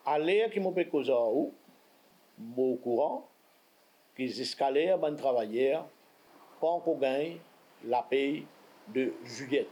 Aller qui m'ont fait causer ou au courant qu'ils escalaient ban travailleurs pour qu'on gagne la paye de juillet.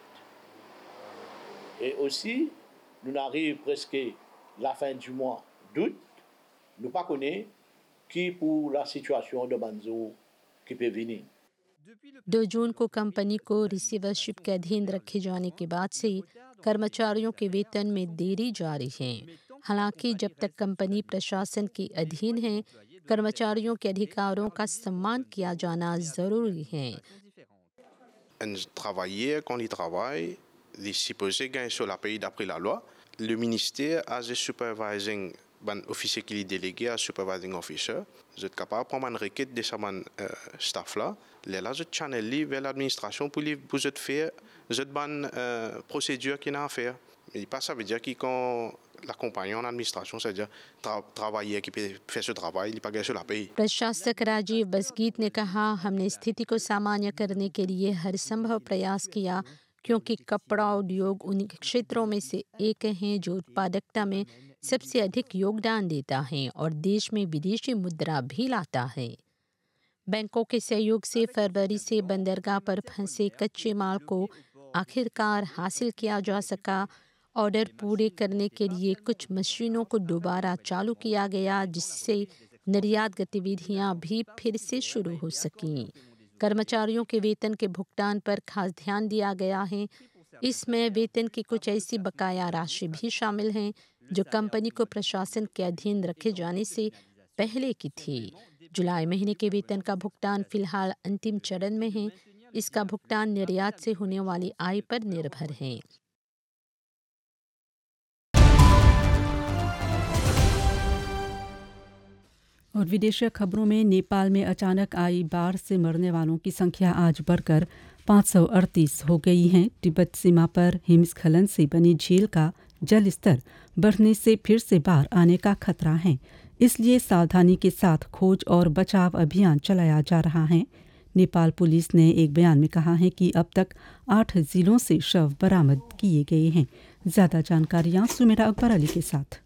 Et aussi, nous arrivons presque la fin du mois d'août, nous ne connaissons pas qui pour la situation de Banzo qui peut venir. 2 जून को company को receivership के अधीन रखे जाने के बाद से कर्मचारियों के वेतन में देरी जारी है। हालांकि जब तक कंपनी प्रशासन के अधीन है, कर्मचारियों के अधिकारों का सम्मान किया जाना जरूरी है। Un travailleur, quand il travaille, il est supposé gagner sur la paye d'après la loi. Le ministère a un supervising officier qui est délégué à supervising officer. Vous êtes capable de prendre une requête de ce staff-là. Là, je channel vers l'administration pour vous faire une procédure qui n'a à faire. Mais pas ça veut dire que quand l'accompagnant en administration, c'est-à-dire travailler qui peut faire ce travail, il n'est pas gagné sur la paye. प्रशासक राजीव बसगीत ने कहा, हमने स्थिति को सामान्य करने के लिए हर संभव प्रयास किया, क्योंकि कपड़ा उद्योग उन क्षेत्रों में से एक है जो उत्पादकता में सबसे अधिक योगदान देता है और देश में विदेशी मुद्रा भी लाता है। बैंकों के सहयोग से फरवरी से बंदरगाह पर फंसे कच्चे माल को आखिरकार हासिल किया जा सका। ऑर्डर पूरे करने के लिए कुछ मशीनों को दोबारा चालू किया गया, जिससे निर्यात गतिविधियां भी फिर से शुरू हो सकीं। कर्मचारियों के वेतन के भुगतान पर खास ध्यान दिया गया है। इसमें वेतन की कुछ ऐसी बकाया राशि भी शामिल हैं जो कंपनी को प्रशासन के अधीन रखे जाने से पहले की थी। जुलाई महीने के वेतन का भुगतान फिलहाल अंतिम चरण में है। इसका भुगतान निर्यात से होने वाली आय पर निर्भर है। और विदेशी खबरों में नेपाल में अचानक आई बाढ़ से मरने वालों की संख्या आज बढ़कर 538 हो गई है। तिब्बत सीमा पर हिमस्खलन से बनी झील का जल स्तर बढ़ने से फिर से बाढ़ आने का खतरा है, इसलिए सावधानी के साथ खोज और बचाव अभियान चलाया जा रहा है। नेपाल पुलिस ने एक बयान में कहा है कि अब तक 8 जिलों से शव बरामद किए गए हैं। ज़्यादा जानकारियाँ सुमेरा अकबर अली के साथ।